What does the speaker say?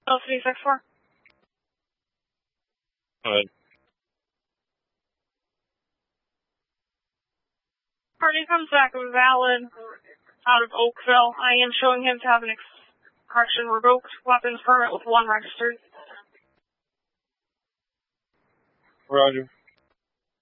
364. Go ahead. Party comes back valid out of Oakville. I am showing him to have an revoked weapons permit with 1 registered. Roger.